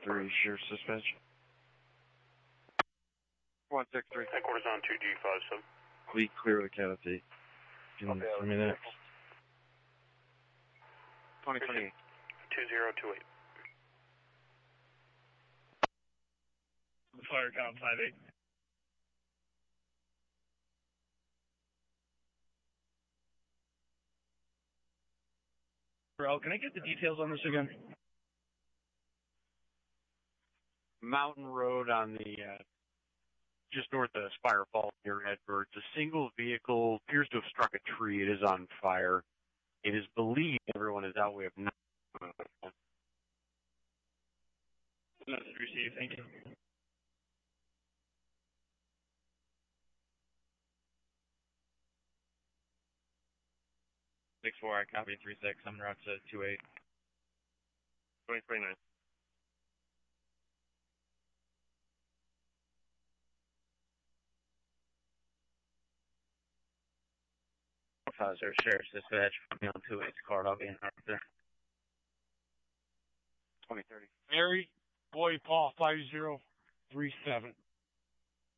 163, Sheriff's Dispatch. 163. Headquarters on 2G57. We clear the canopy. Can you send me that? 2028. 2028. Fire cop 58. Bro, can I get the details on this again? Mountain Road on the, just north of Spire Falls near Edwards. A single vehicle appears to have struck a tree. It is on fire. It is believed everyone is out. We have not. Message received. Thank you. 6-4, I copy 3-6. I'm route to 2-8. 2029. Sheriff's Dispatch. Me on 2-8's card. I'll be in there. 2030. Mary, Boy, Paul, 5037.